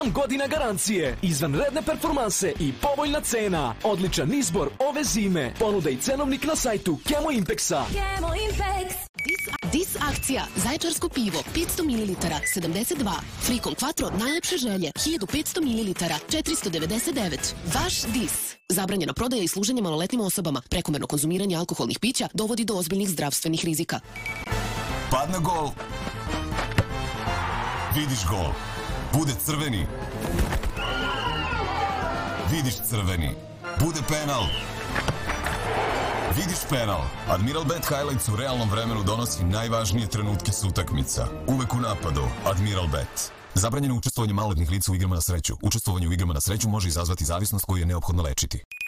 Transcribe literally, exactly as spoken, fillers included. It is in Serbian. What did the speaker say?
Godina garancije, izvanredne performanse i povoljna cena. Odličan izbor ove zime. Ponuda i cenovnik na sajtu Kemo Impexa. Kemo Impex. Dis akcija, Zaječarsko pivo, petsto mililitara, sedamdeset dva. Frikom Quattro, najlepše želje, hiljadu petsto mililitara, četiristo devedeset devet. Vaš Dis. Zabranjena prodaja i služenje maloletnim osobama. Prekomerno konzumiranje alkoholnih pića dovodi do ozbiljnih zdravstvenih rizika. Pad na gol. Vidiš gol. Bude crveni. Vidiš crveni. Bude penal. Vidiš penal. Admiral Bet Highlights u realnom vremenu donosi najvažnije trenutke s utakmica. Uvek u napadu. Admiral Bet. Zabranjeno učestvovanje maloletnih lica u igrama na sreću. Učestvovanje u igrama na sreću može izazvati zavisnost koju je neophodno lečiti.